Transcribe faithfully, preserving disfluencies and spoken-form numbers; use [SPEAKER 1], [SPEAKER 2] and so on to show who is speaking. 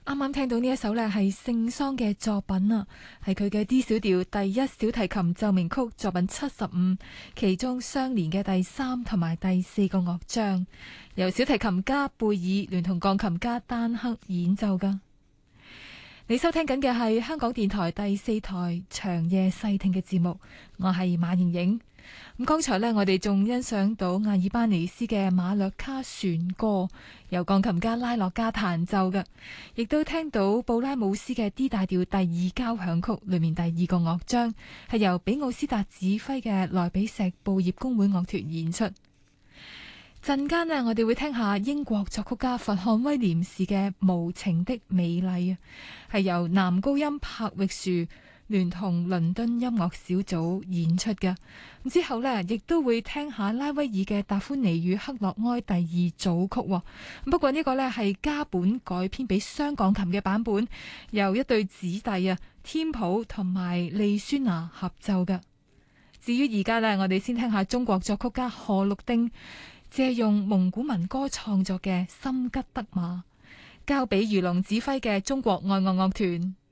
[SPEAKER 1] 啱啱聽到呢一首呢係聖桑嘅作品啊，係佢嘅 D 小調第一小提琴奏鳴曲作品七十五，其中相連嘅第三同埋第四個樂章，由小提琴家貝爾聯同鋼琴家丹克演奏噶。你收聽緊嘅係香港電台第四台長夜細聽嘅節目，我係馬瑩瑩。咁剛才呢，我哋仲欣賞到阿爾巴尼斯嘅馬略卡船歌，由鋼琴家拉洛加彈奏嘅，亦都聽到布拉姆斯嘅 D 大調第二交響曲裏面第二個樂章，係由比奧斯達指揮嘅萊比錫布葉公會樂團演出。陣間呢，我哋會聽下英國作曲家佛漢威廉士嘅無情的美麗啊，係由男高音柏域樹聯同倫敦音樂小組演出嘅。咁之後呢，亦都會聽下拉威爾嘅達芙妮與克洛埃第二組曲。不過呢個呢，係加本改編俾雙鋼琴嘅版本，由一對子弟啊，添普同埋利宣娜合奏嘅。至於而家呢，我哋先聽下中國作曲家賀綠丁借用蒙古民歌創作嘅《心吉德瑪》，交俾魚龍指揮嘅中國愛樂樂團。